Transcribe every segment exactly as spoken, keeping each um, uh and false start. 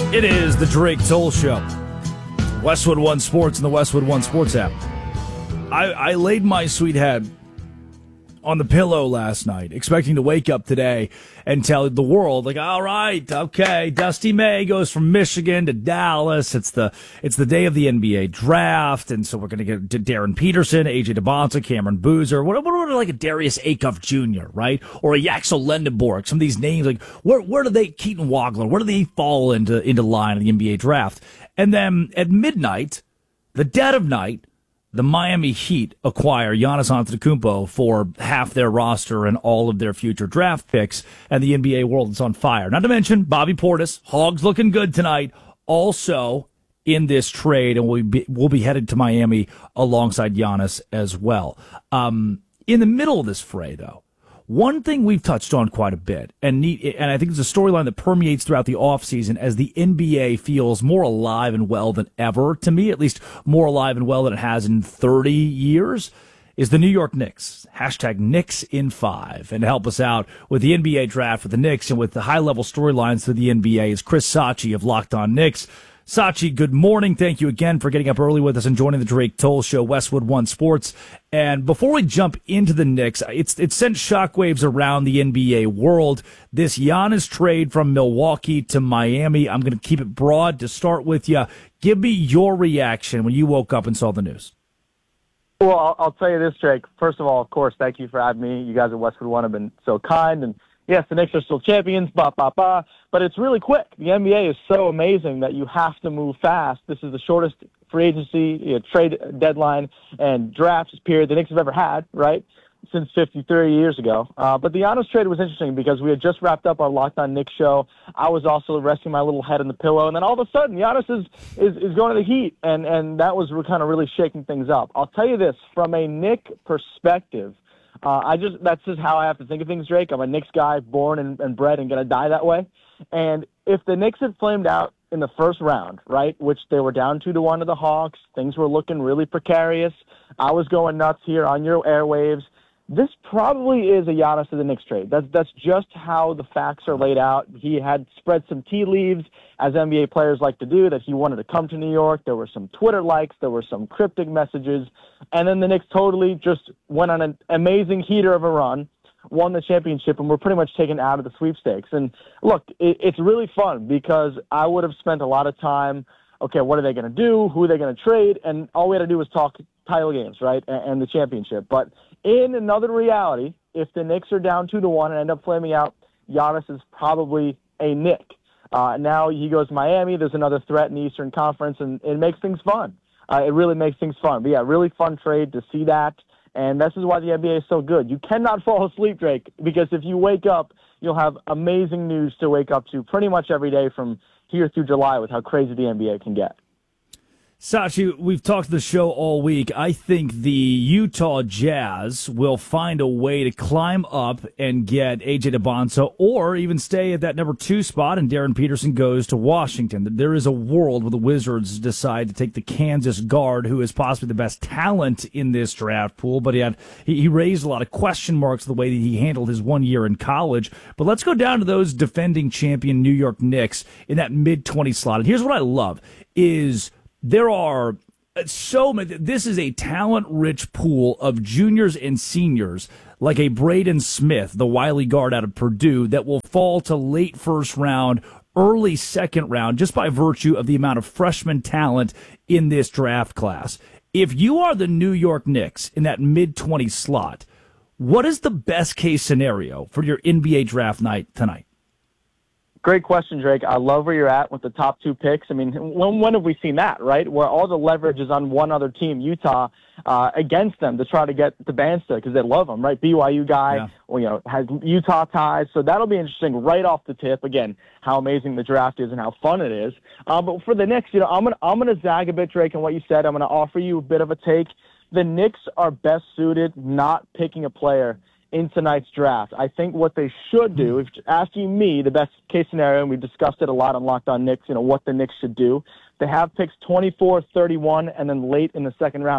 It is the Drake Toll Show. Westwood One Sports and the Westwood One Sports app. I, I laid my sweet head on the pillow last night, expecting to wake up today and tell the world, like, all right, okay, Dusty May goes from Michigan to Dallas. It's the it's the day of the N B A draft, and so we're going to get Darren Peterson, A J DeBonta, Cameron Boozer, what, what, what like a Darius Acuff Junior, right? Or a Yaxel Lendenborg. Some of these names, like, where where do they, Keaton Wagler, where do they fall into, into line in the N B A draft? And then at midnight, the dead of night, the Miami Heat acquire Giannis Antetokounmpo for half their roster and all of their future draft picks, and the N B A world is on fire. Not to mention Bobby Portis, Hogs looking good tonight, also in this trade, and we'll be, we'll be headed to Miami alongside Giannis as well. Um, in the middle of this fray, though, one thing we've touched on quite a bit, and neat, and I think it's a storyline that permeates throughout the offseason as the N B A feels more alive and well than ever, to me, at least more alive and well than it has in thirty years, is the New York Knicks. Hashtag Knicks in five. And to help us out with the N B A draft with the Knicks and with the high-level storylines for the N B A is Chris Sachi of Locked On Knicks. Sachi, good morning. Thank you again for getting up early with us and joining the Drake Toll Show, Westwood One Sports. And before we jump into the Knicks, it's it sent shockwaves around the N B A world. This Giannis trade from Milwaukee to Miami. I'm going to keep it broad to start with you. Give me your reaction when you woke up and saw the news. Well, I'll, I'll tell you this, Drake. First of all, of course, thank you for having me. You guys at Westwood One have been so kind, and yes, the Knicks are still champions, bah, bah, bah, but it's really quick. The N B A is so amazing that you have to move fast. This is the shortest free agency, you know, trade deadline, and draft period the Knicks have ever had, right, since fifty, thirty years ago. Uh, but the Giannis trade was interesting because we had just wrapped up our Locked On Knicks show. I was also resting my little head on the pillow, and then all of a sudden, Giannis is, is, is going to the Heat, and, and that was kind of really shaking things up. I'll tell you this, from a Knick perspective, Uh, I just that's just how I have to think of things, Drake. I'm a Knicks guy, born and, and bred, and going to die that way. And if the Knicks had flamed out in the first round, right, which they were down two to one to the Hawks, things were looking really precarious. I was going nuts here on your airwaves. This probably is a Giannis to the Knicks trade. That's that's just how the facts are laid out. He had spread some tea leaves, as N B A players like to do, that he wanted to come to New York. There were some Twitter likes. There were some cryptic messages. And then the Knicks totally just went on an amazing heater of a run, won the championship, and were pretty much taken out of the sweepstakes. And look, it, it's really fun because I would have spent a lot of time, okay, what are they going to do? Who are they going to trade? And all we had to do was talk title games, right, and, and the championship. But in another reality, if the Knicks are down two to one and end up flaming out, Giannis is probably a Knick. Uh, now he goes to Miami. There's another threat in the Eastern Conference, and it makes things fun. Uh, it really makes things fun. But yeah, really fun trade to see that. And this is why the N B A is so good. You cannot fall asleep, Drake, because if you wake up, you'll have amazing news to wake up to pretty much every day from here through July with how crazy the N B A can get. Sachi, we've talked the show all week. I think the Utah Jazz will find a way to climb up and get A J DeBonta or even stay at that number two spot and Darren Peterson goes to Washington. There is a world where the Wizards decide to take the Kansas guard, who is possibly the best talent in this draft pool, but he had he, he raised a lot of question marks the way that he handled his one year in college. But let's go down to those defending champion New York Knicks in that mid-twenty slot. And here's what I love is there are so many. This is a talent-rich pool of juniors and seniors like a Braden Smith, the wily guard out of Purdue, that will fall to late first round, early second round, just by virtue of the amount of freshman talent in this draft class. If you are the New York Knicks in that mid-twenty slot, what is the best-case scenario for your N B A draft night tonight? Great question, Drake. I love where you're at with the top two picks. I mean, when, when have we seen that, right? Where all the leverage is on one other team, Utah, uh, against them to try to get the Bansta because they love them, right? B Y U guy, yeah. Well, you know, has Utah ties. So that'll be interesting right off the tip. Again, how amazing the draft is and how fun it is. Uh, but for the Knicks, you know, I'm gonna I'm gonna zag a bit, Drake, on what you said. I'm gonna offer you a bit of a take. The Knicks are best suited not picking a player in tonight's draft. I think what they should do, if asking me the best case scenario, and we've discussed it a lot on Locked On Knicks, you know, what the Knicks should do, they have picks twenty-four, thirty-one, and then late in the second round.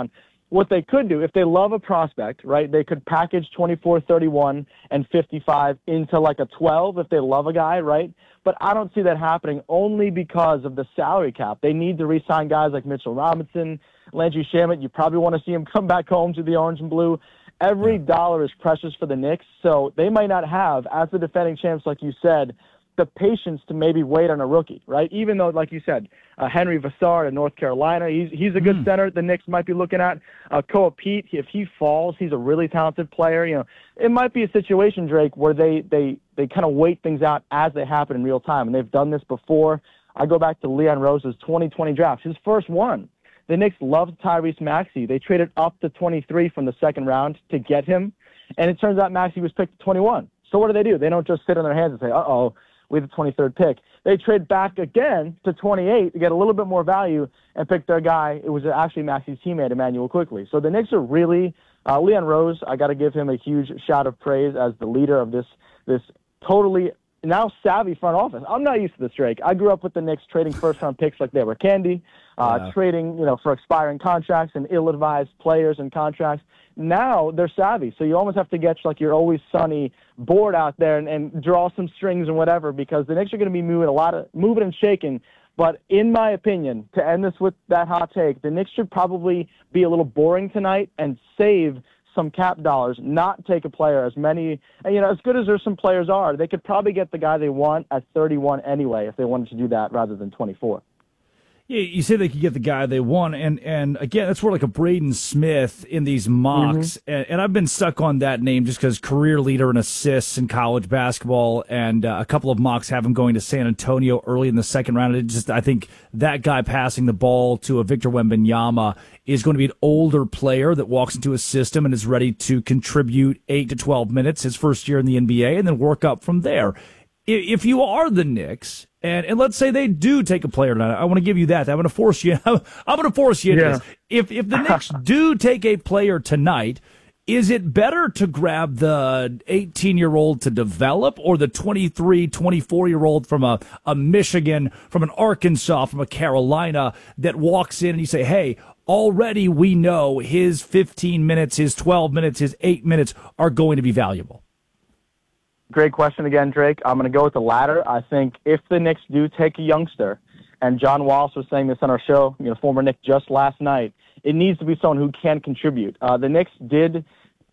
what they could do, if they love a prospect, right, they could package twenty-four, thirty-one, and fifty-five into like a twelve if they love a guy, right? But I don't see that happening only because of the salary cap. They need to re-sign guys like Mitchell Robinson, Landry Shamet. You probably want to see him come back home to the orange and blue. Every dollar is precious for the Knicks, so they might not have, as the defending champs, like you said, the patience to maybe wait on a rookie, right? Even though, like you said, uh, Henry Vassard in North Carolina, he's he's a good mm. center the Knicks might be looking at. Uh, Koa Pete, if he falls, he's a really talented player. You know, it might be a situation, Drake, where they they they kind of wait things out as they happen in real time, and they've done this before. I go back to Leon Rose's twenty twenty draft, his first one. The Knicks loved Tyrese Maxey. They traded up to twenty-three from the second round to get him, and it turns out Maxey was picked at twenty-one. So what do they do? They don't just sit on their hands and say, uh-oh, we have the twenty-third pick. They trade back again to twenty-eight to get a little bit more value and pick their guy. It was actually Maxey's teammate, Emmanuel Quickley. So the Knicks are really uh, – Leon Rose, I got to give him a huge shout of praise as the leader of this this totally now savvy front office. I'm not used to this, Drake. I grew up with the Knicks trading first-round picks like they were candy, uh, yeah. trading you know for expiring contracts and ill-advised players and contracts. Now they're savvy, so you almost have to get like your Always Sunny board out there and, and draw some strings and whatever, because the Knicks are going to be moving a lot of moving and shaking. But in my opinion, to end this with that hot take, the Knicks should probably be a little boring tonight and save some cap dollars, not take a player as many, and, you know, as good as there's some players are, they could probably get the guy they want at thirty-one anyway if they wanted to do that rather than twenty-four. Yeah, you say they could get the guy they want, and, and again, that's where like a Braden Smith in these mocks, mm-hmm. and, and I've been stuck on that name just because career leader in assists in college basketball, and uh, a couple of mocks have him going to San Antonio early in the second round. It just I think that guy passing the ball to a Victor Wembanyama is going to be an older player that walks into a system and is ready to contribute eight to twelve minutes his first year in the N B A and then work up from there. If you are the Knicks, and, and let's say they do take a player tonight, I want to give you that. I'm going to force you. I'm going to force you into yeah. this. If if the Knicks do take a player tonight, is it better to grab the eighteen-year-old to develop or the twenty-three, twenty-four-year-old from a, a Michigan, from an Arkansas, from a Carolina that walks in and you say, hey, already we know his fifteen minutes, his twelve minutes, his eight minutes are going to be valuable? Great question again, Drake. I'm going to go with the latter. I think if the Knicks do take a youngster, and John Wallace was saying this on our show, you know, former Knick just last night, it needs to be someone who can contribute. Uh, the Knicks did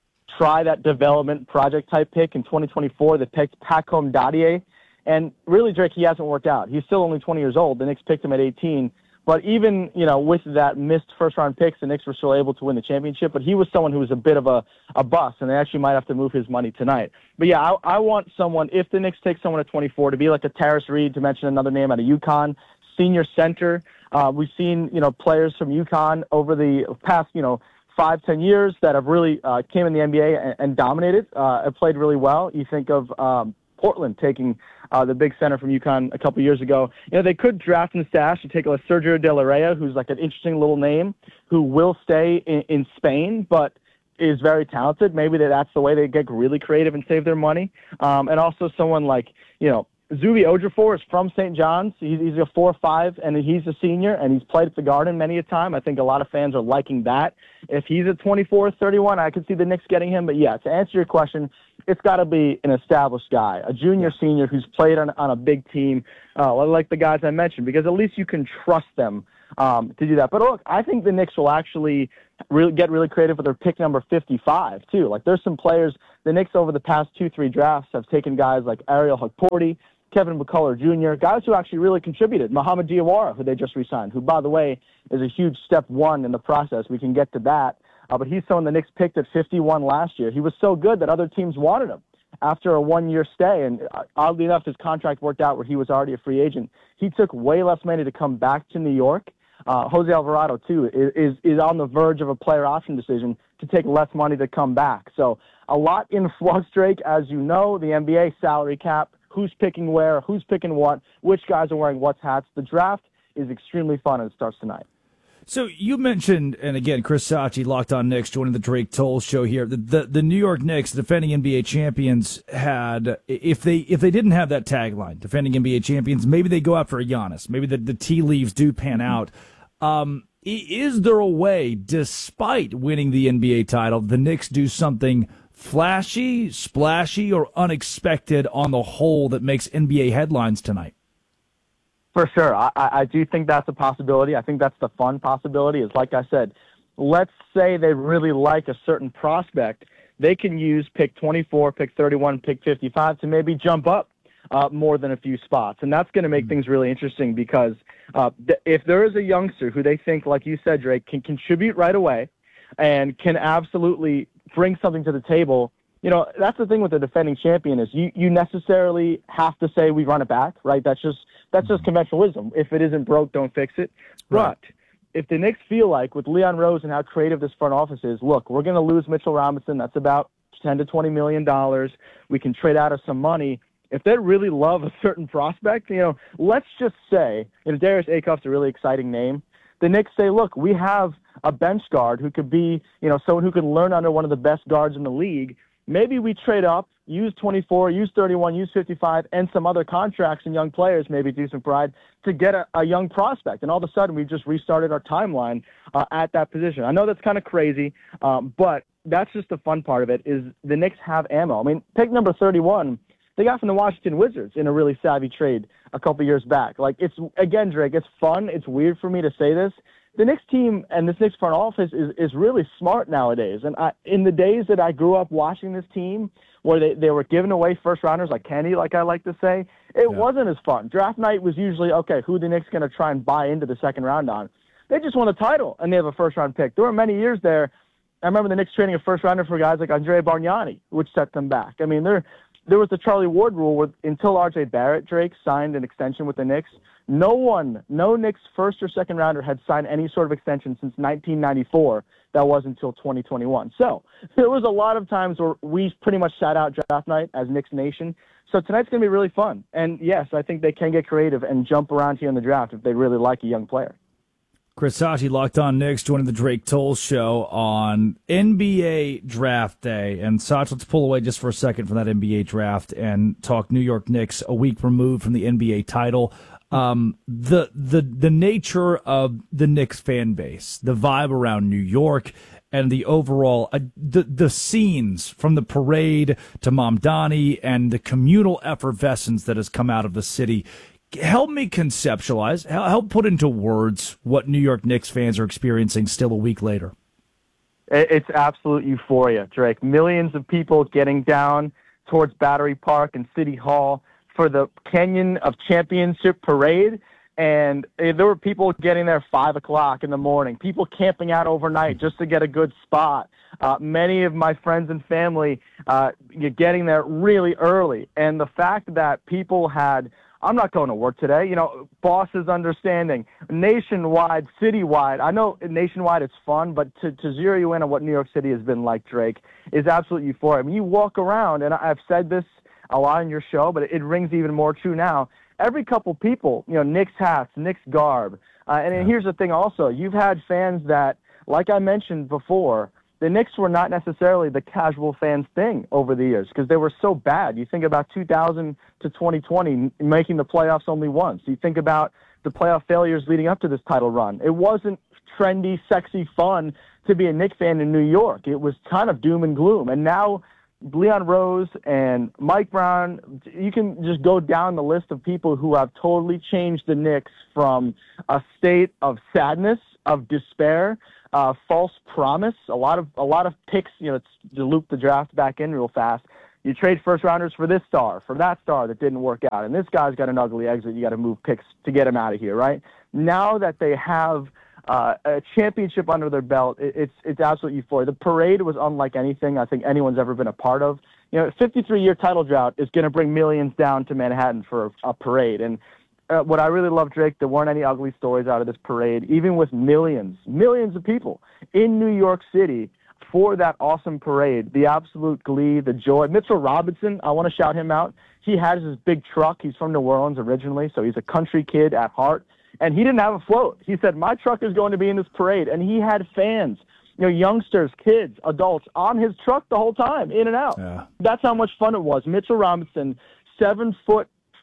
try that development project type pick in twenty twenty-four. They picked Hakim Dadier, and really, Drake, he hasn't worked out. He's still only twenty years old. The Knicks picked him at eighteen. But even, you know, with that missed first-round picks, the Knicks were still able to win the championship. But he was someone who was a bit of a, a bust, and they actually might have to move his money tonight. But, yeah, I, I want someone, if the Knicks take someone at twenty-four, to be like a Terrace Reed, to mention another name out of UConn, senior center. Uh, we've seen, you know, players from UConn over the past, you know, five, ten years that have really uh, came in the N B A and, and dominated, uh, and played really well. You think of um, Portland taking uh, the big center from UConn a couple years ago. You know, they could draft and stash and take a Sergio De La Rey, who's like an interesting little name, who will stay in, in Spain, but is very talented. Maybe that's the way they get really creative and save their money. Um, and also someone like, you know, Zubi Ojefor is from Saint John's. He's, he's a four five, and he's a senior, and he's played at the Garden many a time. I think a lot of fans are liking that. If he's at twenty-four, thirty-one, I could see the Knicks getting him. But, yeah, to answer your question, it's got to be an established guy, a junior, senior who's played on, on a big team, uh, like the guys I mentioned, because at least you can trust them um, to do that. But, look, I think the Knicks will actually really get really creative with their pick number fifty-five, too. Like, there's some players, the Knicks over the past two, three drafts have taken guys like Ariel Hukporti, Kevin McCullough Junior, guys who actually really contributed. Mohamed Diawara, who they just re-signed, who, by the way, is a huge step one in the process. We can get to that. Uh, but he's someone the Knicks picked at fifty-one last year. He was so good that other teams wanted him after a one-year stay. And uh, oddly enough, his contract worked out where he was already a free agent. He took way less money to come back to New York. Uh, Jose Alvarado, too, is, is is on the verge of a player option decision to take less money to come back. So a lot in flux, Drake. As you know, the N B A salary cap, who's picking where, who's picking what, which guys are wearing what hats. The draft is extremely fun, and it starts tonight. So you mentioned, and again, Chris Sachi, Locked On Knicks, joining the Drake Toll Show here. The, the the New York Knicks, defending N B A champions, had if they if they didn't have that tagline, defending N B A champions, maybe they go out for a Giannis. Maybe the, the tea leaves do pan out. Um, Is there a way, despite winning the N B A title, the Knicks do something flashy, splashy, or unexpected on the whole that makes N B A headlines tonight? For sure. I, I do think that's a possibility. I think that's the fun possibility is, like I said, let's say they really like a certain prospect. They can use pick twenty-four, pick thirty-one, pick fifty-five to maybe jump up uh, more than a few spots. And that's going to make mm-hmm. things really interesting because uh, th- if there is a youngster who they think, like you said, Drake, can contribute right away and can absolutely bring something to the table, you know, that's the thing with the defending champion is you, you necessarily have to say we run it back, right? That's just that's just conventional wisdom. If it isn't broke, don't fix it. Right. But if the Knicks feel like, with Leon Rose and how creative this front office is, look, we're going to lose Mitchell Robinson. That's about ten to twenty million dollars. We can trade out of some money. If they really love a certain prospect, you know, let's just say, you know, Darius Acuff's a really exciting name. The Knicks say, look, we have a bench guard who could be, you know, someone who could learn under one of the best guards in the league. Maybe we trade up, use twenty-four, use thirty-one, use fifty-five, and some other contracts and young players, maybe do some pride, to get a, a young prospect. And all of a sudden, we've just restarted our timeline uh, at that position. I know that's kind of crazy, um, but that's just the fun part of it is the Knicks have ammo. I mean, pick number thirty-one, they got from the Washington Wizards in a really savvy trade a couple years back. Like, it's, again, Drake, it's fun. It's weird for me to say this. The Knicks team and this Knicks front office is, is really smart nowadays. And I, in the days that I grew up watching this team, where they, they were giving away first-rounders like Kenny, like I like to say, it yeah. wasn't as fun. Draft night was usually, okay, who the Knicks going to try and buy into the second round on? They just won a title, and they have a first-round pick. There were many years there. I remember the Knicks trading a first-rounder for guys like Andrea Bargnani, which set them back. I mean, there there was the Charlie Ward rule where until R J Barrett, Drake, signed an extension with the Knicks, no one, no Knicks first or second rounder had signed any sort of extension since nineteen ninety-four. That was until twenty twenty-one. So there was a lot of times where we pretty much sat out draft night as Knicks Nation. So tonight's going to be really fun. And, yes, I think they can get creative and jump around here in the draft if they really like a young player. Chris Sashi, Locked On Knicks, joining the Drake Toll Show on N B A Draft Day. And, Sach, let's pull away just for a second from that N B A draft and talk New York Knicks a week removed from the N B A title. Um, the the the nature of the Knicks fan base, the vibe around New York, and the overall uh, the the scenes from the parade to Mamdani and the communal effervescence that has come out of the city. Help me conceptualize, help put into words what New York Knicks fans are experiencing still a week later. It's absolute euphoria, Drake. Millions of people getting down towards Battery Park and City Hall for the Canyon of Championship parade, and there were people getting there five o'clock in the morning, people camping out overnight just to get a good spot. Uh, many of my friends and family uh, getting there really early, and the fact that people had, I'm not going to work today, you know, bosses understanding, nationwide, citywide. I know nationwide it's fun, but to, to zero you in on what New York City has been like, Drake, is absolute euphoria. I mean, you walk around, and I've said this a lot on your show, but it rings even more true now. Every couple people, you know, Knicks hats, Knicks garb. Uh, and, yeah. and here's the thing also. You've had fans that, like I mentioned before, the Knicks were not necessarily the casual fans thing over the years because they were so bad. You think about two thousand to twenty twenty making the playoffs only once. You think about the playoff failures leading up to this title run. It wasn't trendy, sexy fun to be a Knicks fan in New York. It was kind of doom and gloom. And now Leon Rose and Mike Brown, you can just go down the list of people who have totally changed the Knicks from a state of sadness, of despair, uh, false promise, a lot of a lot of picks, you know, to loop the draft back in real fast. You trade first rounders for this star, for that star that didn't work out, and this guy's got an ugly exit. You got to move picks to get him out of here, right? Now that they have Uh, a championship under their belt, it, it's it's absolute euphoria. The parade was unlike anything I think anyone's ever been a part of. You know, a fifty-three year title drought is going to bring millions down to Manhattan for a, a parade. And uh, what I really love, Drake, there weren't any ugly stories out of this parade, even with millions, millions of people in New York City for that awesome parade. The absolute glee, the joy. Mitchell Robinson, I want to shout him out. He has his big truck. He's from New Orleans originally, so he's a country kid at heart. And he didn't have a float. He said, my truck is going to be in this parade. And he had fans, you know, youngsters, kids, adults on his truck the whole time, in and out. Yeah. That's how much fun it was. Mitchell Robinson, seven foot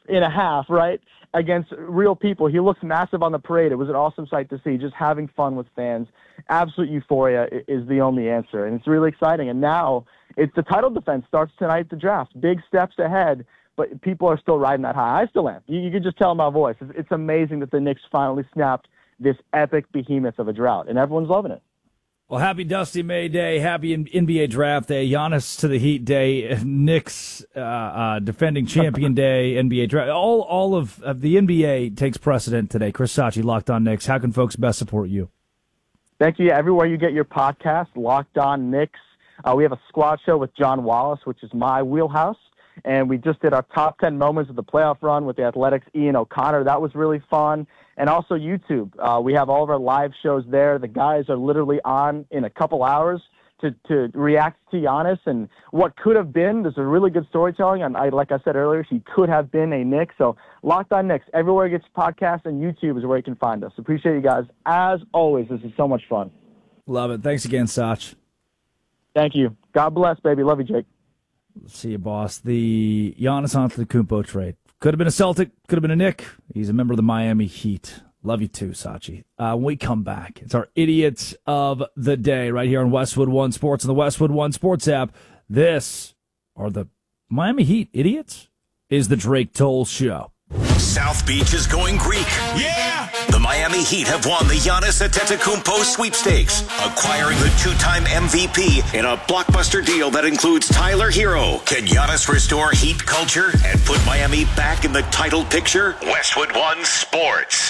and a half, right, against real people. He looks massive on the parade. It was an awesome sight to see, just having fun with fans. Absolute euphoria is the only answer, and it's really exciting. And now it's the title defense starts tonight at the draft. Big steps ahead, but people are still riding that high. I still am. You, you can just tell in my voice. It's, it's amazing that the Knicks finally snapped this epic behemoth of a drought, and everyone's loving it. Well, happy Dusty May Day, happy N B A Draft Day, Giannis to the Heat Day, Knicks uh, uh, defending champion day, N B A Draft. All all of, of the N B A takes precedent today. Chris Sacchi, Locked On Knicks. How can folks best support you? Thank you. Everywhere you get your podcast, Locked On Knicks. Uh, we have a squad show with John Wallace, which is my wheelhouse. And we just did our top ten moments of the playoff run with the Athletics' Ian O'Connor. That was really fun. And also YouTube. Uh, we have all of our live shows there. The guys are literally on in a couple hours to, to react to Giannis and what could have been. There's a really good storytelling. And I, like I said earlier, he could have been a Knick. So Locked On Knicks. Everywhere you get podcasts and YouTube is where you can find us. Appreciate you guys. As always, this is so much fun. Love it. Thanks again, Sach. Thank you. God bless, baby. Love you, Jake. See you, boss. The Giannis Antetokounmpo trade. Could have been a Celtic, could have been a Knick. He's a member of the Miami Heat. Love you too, Sacchi. Uh, when we come back, it's our Idiots of the Day right here on Westwood One Sports and the Westwood One Sports app. This are the Miami Heat idiots? Is the Drake Toll Show. South Beach is going Greek. Yeah! The Miami Heat have won the Giannis Antetokounmpo sweepstakes, acquiring the two-time M V P in a blockbuster deal that includes Tyler Hero. Can Giannis restore Heat culture and put Miami back in the title picture? Westwood One Sports.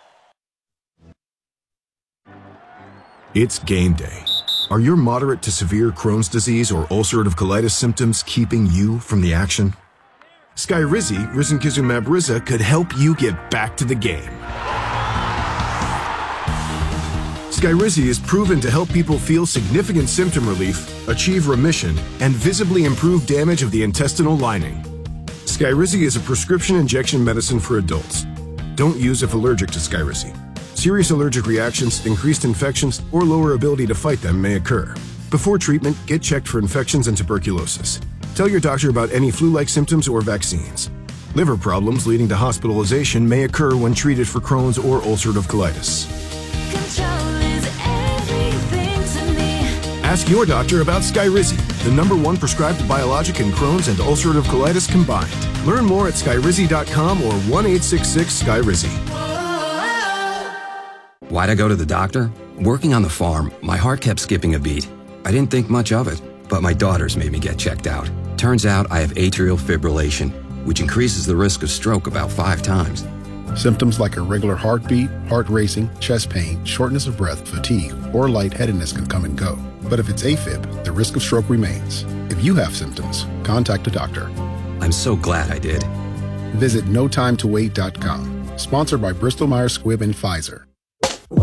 It's game day. Are your moderate to severe Crohn's disease or ulcerative colitis symptoms keeping you from the action? Skyrizi, risankizumab Riza, could help you get back to the game. Skyrizi is proven to help people feel significant symptom relief, achieve remission, and visibly improve damage of the intestinal lining. Skyrizi is a prescription injection medicine for adults. Don't use if allergic to Skyrizi. Serious allergic reactions, increased infections, or lower ability to fight them may occur. Before treatment, get checked for infections and tuberculosis. Tell your doctor about any flu-like symptoms or vaccines. Liver problems leading to hospitalization may occur when treated for Crohn's or ulcerative colitis. Control is everything to me. Ask your doctor about Skyrizi, the number one prescribed biologic in Crohn's and ulcerative colitis combined. Learn more at skyrizi dot com or one eight six six Skyrizi. Why'd I go to the doctor? Working on the farm, my heart kept skipping a beat. I didn't think much of it, but my daughters made me get checked out. Turns out I have atrial fibrillation, which increases the risk of stroke about five times. Symptoms like irregular heartbeat, heart racing, chest pain, shortness of breath, fatigue, or lightheadedness can come and go. But if it's AFib, the risk of stroke remains. If you have symptoms, contact a doctor. I'm so glad I did. Visit no time to wait dot com. Sponsored by Bristol Myers Squibb and Pfizer.